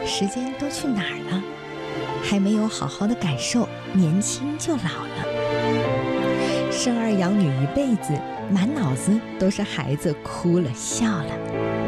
时间都去哪儿了？还没有好好的感受年轻就老了。生儿养女一辈子，满脑子都是孩子哭了笑了。